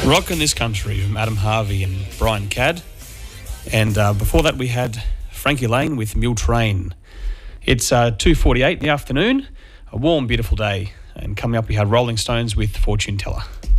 Rockin' This Country from Adam Harvey and Brian Cadd. And before that we had Frankie Lane with Mule Train. It's 2:48 in the afternoon, a warm, beautiful day. And coming up we had Rolling Stones with Fortune Teller.